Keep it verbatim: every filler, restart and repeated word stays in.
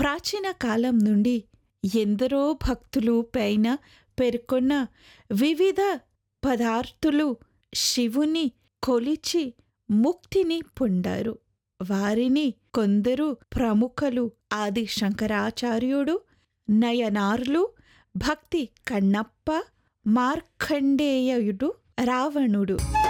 ప్రాచీన కాలం నుండి ఎందరో భక్తులు పైన పేర్కొన్న వివిధ పదార్థులు శివుని కొలిచి ముక్తిని పొందారు. వారిని కొందరు ప్రముఖులు ఆది శంకరాచార్యుడు, నయనార్లు, భక్తి కన్నప్ప, మార్కండేయుడు, రావణుడు.